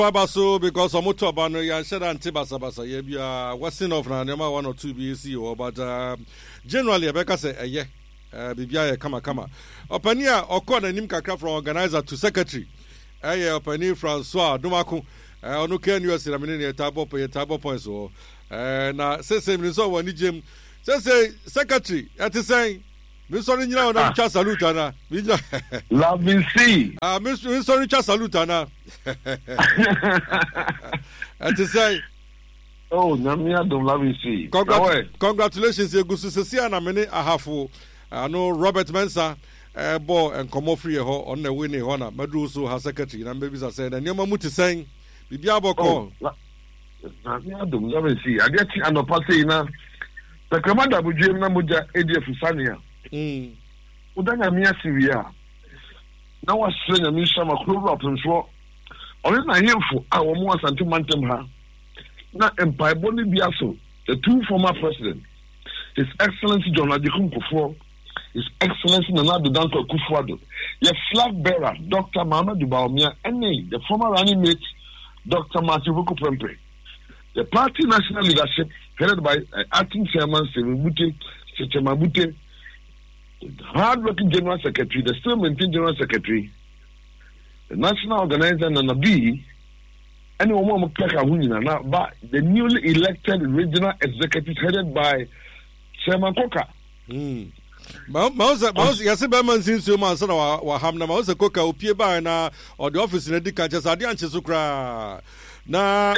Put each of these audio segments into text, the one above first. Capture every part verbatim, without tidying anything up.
Babaso because I'm to abano ya shada anti basa basa ye bia wasting off na nema one or two B C or but uh, generally Abeka say eh yeah uh, bibia kama kama opania okọ na nim kakra from organizer to secretary eh opani Francois Dumako eh onu Ken U S na mene ne tabo po tabo points o eh na say say mi so woni gem say say secretary at say mi so ni nyina ona cha salute ana mi nyina love me see ah mi so ni cha salute ana at say oh nyamia don't love me see Congrat- congratulations egusu sesia na mene ahafo ano Robert Mensah eh bo enkomo free ho on na win ho na madu so ha secretary na maybe say na nyoma muti sen bibia boko nyamia don't love me see ageti anopa say na the commander budjem na moja A D F Sania mm udanya mia siria na wasre nyamia shama kuro apnso only na hemfo a wo mo asante mantem ha na empire boni biaso the two former president His Excellency John Adikum Kufuor, His Excellency Nana Danko Kufuor, your flag bearer Doctor Mohamed Baumia, and the former running mate Doctor Matthew Vuku Prempeh. The party national leadership headed by uh, acting chairman Sebute Sechemabute, the hard-working general secretary, the still maintained general secretary, the national organizer Nana B, and but the newly elected regional executive headed by Chairman Koka. Hmm. Mausa Mausa yase be man sin so man so na wa ham na Mausa Koka opie ba na or the office na di kanche sade anche so kra na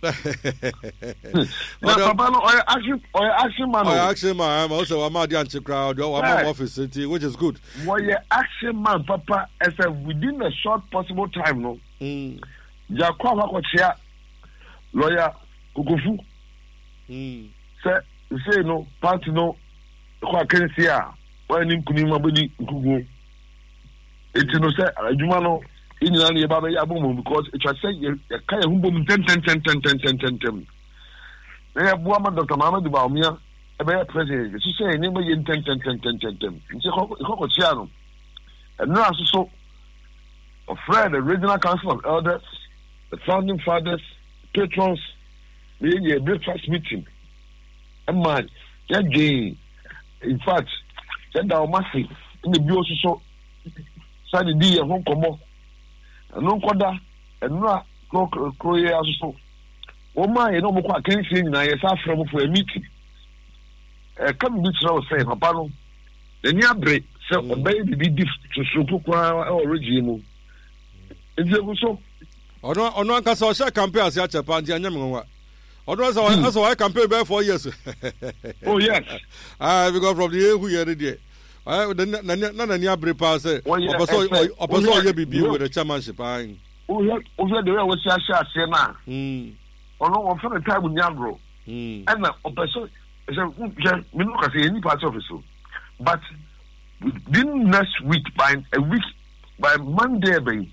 na papa no oy action oy action man oy action man Mausa wa ma di anche kra or wa ma office which is good. Oy action man papa as a within a short possible time no. Mm. Jacob Akochia lawyer Kukufu. Mm. Say say no party no kwa kensia when nim kuni mabodi nkugo eti no say adwuma no inyina ne ba ba ya bomo because it was say you kai hu bom ten ten ten ten ten ten ten ten na bua ma Doctor Mohamed Baumia e be president so say ni ma yen ten ten ten ten ten ten nti ko ko chia no and now so of friend the regional council of elders, the founding fathers, patrons, we a breakfast meeting. And man, that game, in fact, that our massive in the bio so side the home come and no quarter and no croy as so. Oh my, you know, what can you say? I saw from for a meeting. A come beach now say, Papa, the near break, so a baby be diff to Sukuka or regime. It's a so. Ono ono nkasa o sha campaign as ya chepa ndi anyam nwa. Ono so so I campaign be four years. Oh yes. Ah because from the who year there. Ah na na na ni abre pass. Oboso oboso ye bibi with the chairmanship ayin. Oh yeah, oh yeah the way we share share say na. Mm. Ono o for the time nyagro. Mm. And na oboso say me no ka say any part of it so. But within next week by a week by Monday by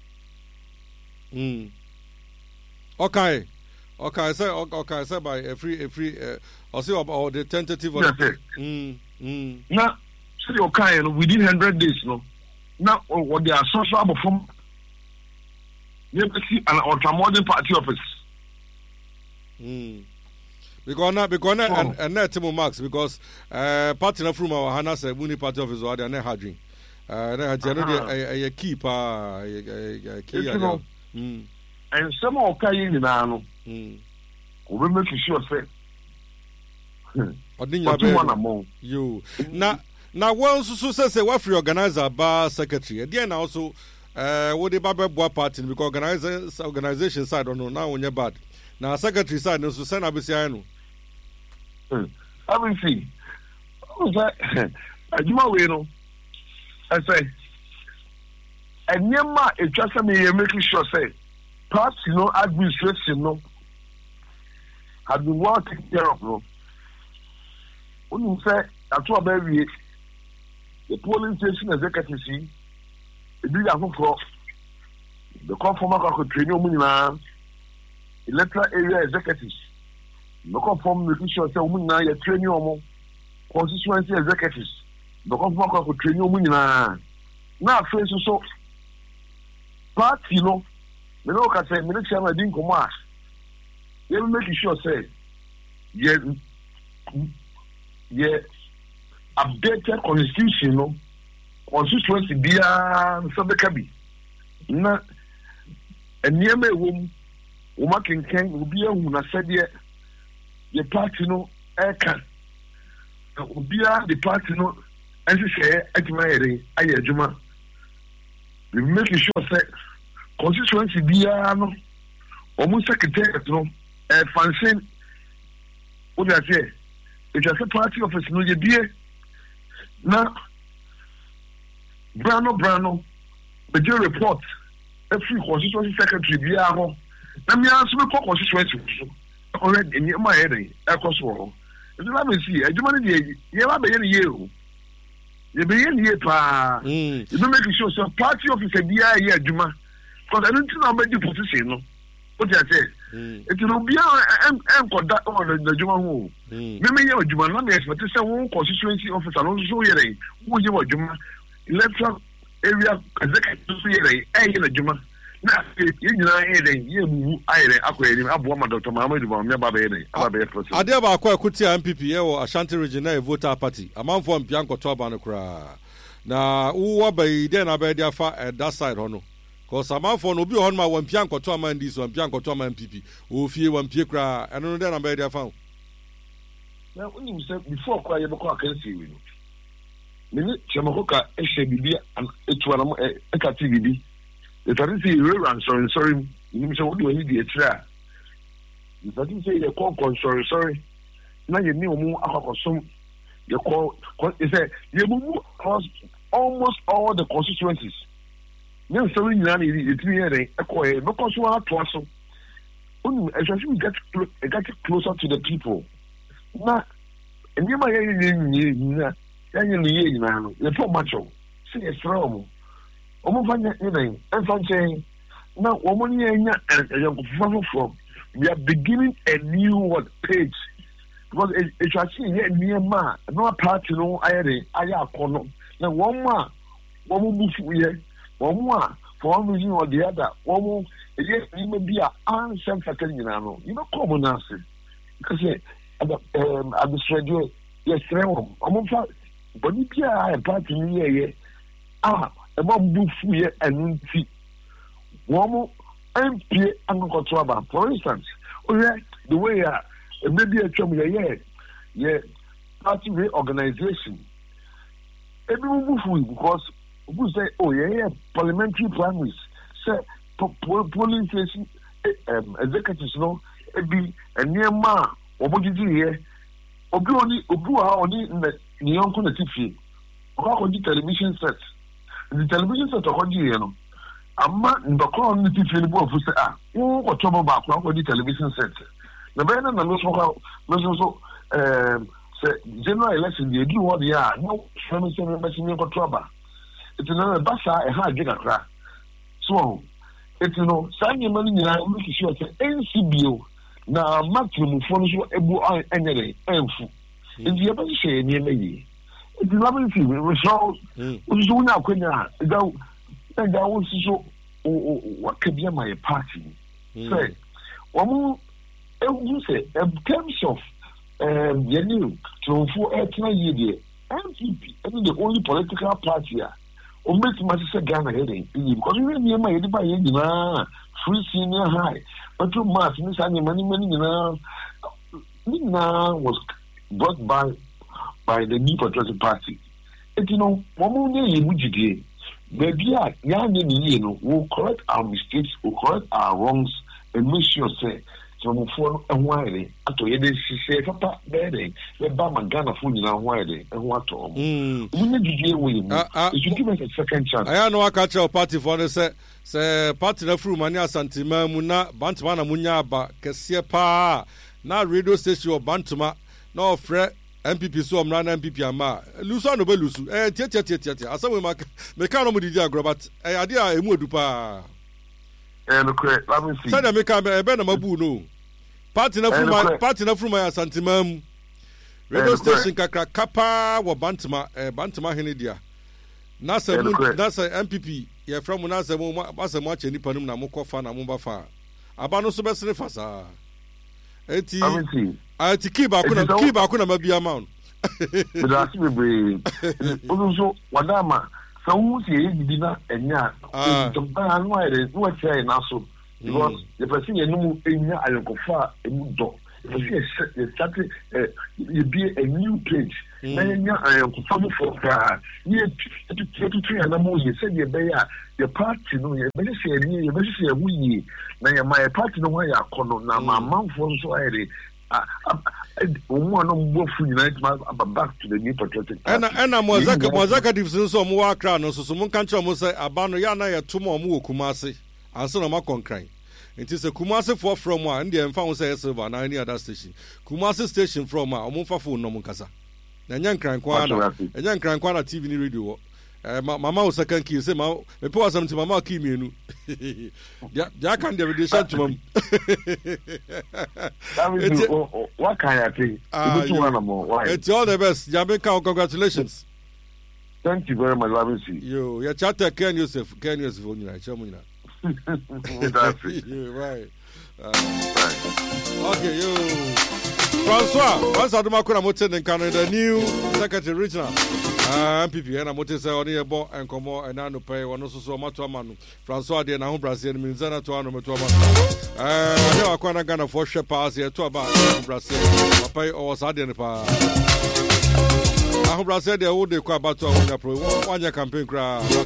Mm. Okay. Okay, so okay, so by a free a free uh or see about the tentative of yes, mm mm now see okay within one hundred days no. Now what they are social from you see an ultramodern party office. Mm. Because now because now and and now Timo Max because uh party na from our Hana say muni party office or they are not harding. Uh na generally a a key pa a key. Mm. And some of Kayin Nano, mm. we make sure say, hmm. You now now once so say what free organizer bar secretary, and then also uh what the Baba Boa party because organizers organization side don't know now when you're bad. Now secretary side no so send abisiano. Hmm. I will see. What's that? I do my way no. I say. And Nema, it just me making sure say, perhaps you know, administration no, have been well taken care of no. When you say that's what baby, the polling station executive see, the big for the conformer could train you now, electoral area executives, the conform making sure say women now you train you constituency executives, the conformer could train you now. Now, for so. Party, you know, me no ka say me no chairman din komo a you make sure say yeah yeah updated constitution no constituency bia so be kabi na eniyama ewom wo makenken obi ahu na sede ye party no eka obi a the party no ense share adwuma yere aye adwuma we make sure say constituency bia no omu secretary no eh fansin what do I say it is a party office no ye bie na brano brano the due report every constituency secretary bia ho na me aso be constituency so already in my head e koso it na me see adwuma ne ye ye ba be ye ne ye o ye be ye ne ye pa you be make sure so party officer bia ye adwuma because I don't know about the position no what you say it will be am am koda on the adwuma ho me me ye adwuma na me expect say one constituency officer no so ye re wo ye adwuma electoral area executive so ye re e ye adwuma na ye nyina ye re ye mu ayere akoyeri abo ma Doctor Mahamadu ba me ba be ye aba be president ade ba akwa ekuti M P P ye wo Ashanti region na voter party amanfo mpia nkoto aba no kra na wo ba yi de na ba dia fa that side ho no cause amanfo no bi ho ma wa mpia nkoto ama ndi so mpia nkoto ama M P P o fie wa mpie kra eno no de na ba dia fa na uni say before kwa ye beko akansi we no me chamakoka ehye bibia etu ana mo ekati bibi the thing say you run sorry sorry you say what do you need extra the thing say you call sorry sorry na you ni omu akokosom you call you say you move across almost all the constituencies you say we na ni three year e ko e because we are to so only especially get get closer to the people na ndi ma ye ni ni na ya ni ye ni na no le for macho say e from omufanya even enfanche na omoni enya eyankufufu from we are beginning a new what page because it was see here near ma no party no ayere aya akono na one ma one bufu ye one ma for one reason or the other one ye ni be a answer fakal nyina no you know come na say because um administrator yes remo omufa boni bia party ni ye ah eba bufu ye anunti womo M P ankoto aba for instance the way uh maybe a chum ye ye party reorganization every bufu because who say oh yeah parliamentary primaries say polling station um executives no ebi enema obojiji ye obi oni obi ha oni ni yonko na tifi ko di television set the television set ko di ye no amma ndokọ ni tifi ni bo fu se ah wo ko tobo ba ko di television set na be na na no so ko no so um se general election dey do what ya no family say me say me ko toba it no ba sa e ha giga kra so it no say me mani nyina make sure say N C B O na maximum fo so ebu anyere enfu ndi e ba say ni emeyi it no be see we so we so na kwenya da da wo so o what could be my party say womu ewu say in terms of um you know to for etna year M P P is the only political party o make much say Ghana heading because we need my head by na free senior high but to mass ni say many many na na was brought by by the New Patriotic Party it you know womu ne yemu jidie baby a ya ne ni no will correct our mistakes will correct our wrongs and make sure say so for a while ato ye dey say papa bere we ba magana fu nyina while e ho ato mm we need to we you should give us a second chance I know aka tell party for the say say party na furu mani asantima mu na bantuma na munya aba kese pa na radio station bantuma na ofre M P P so omra na M P P ama luso no be lusu eh tie tie tie tie asawe ma me ka no mu didi agro but eh ade a emu edu pa eh no kre let me see say me ka e be na mabu no party na from party na from my santimam radio station kakra kapa wo bantama eh bantama hene dia na say na say M P P ye from na se mo ase mo ache nipa num na mo kofa na mo ba fa aba no so be sene fa sa eti ati kiba kuna kiba kuna mabia ma no but asi bebre ozo wadama sa wu si eji na enya to ba anu ere wo che na so because the person ye no enya ayokofa emu do you start uh, you be a new page. Then you are performing for that. You to three and more. You said you be your party. No, you better say you better say we. Now my party no way are corner. Now my mom from so I. One of both United back to the new patriotic. And and I'm Mozaka Mozaka division so more crown. So someone can't show say abano yana ya two more mu Kumasi. And so no more concrete. It is a Kumasi for from one, the found say silver and any other station. Kumasi station from a Omufa phone no Munkasa. And young Crankwana, and young Crankwana T V radio. Mamma was second key, say, Ma, me pour some to Mamma Kimi. Jack and the radiation to him. What kind of thing? It's all the best. Jamaica, congratulations. Thank you very much, Robinson. You, your chatter, Ken Yusuf, Ken Yusuf, Chamuna. Yeah, right. Uh, right. Okay, you. Francois, once I do my Moten in Canada, new Secretary Regional. Uh, M P P, and I'm going to say, only a boy and come on, and I know pay one also so much. Francois, dear, now Brazil, Minzana to Anno to Amman. I know I can't get a four ship pass here to about Brazil. I pay all Sadian. I hope Brazil, they would be quite about to win a pro one year campaign crowd.